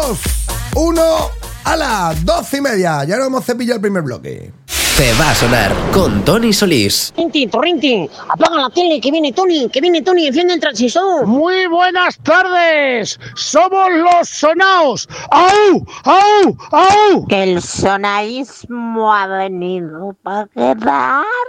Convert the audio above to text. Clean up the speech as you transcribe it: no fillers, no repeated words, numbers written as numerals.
2, 1, a las 12:30. Ya nos hemos cepillado el primer bloque. Te va a sonar con Tony Solís. Torrinti, apaga la tele, que viene Tony, enciende el transistor. Muy buenas tardes, somos los sonaos. ¡Au, au, au! Que el sonaísmo ha venido para quedar.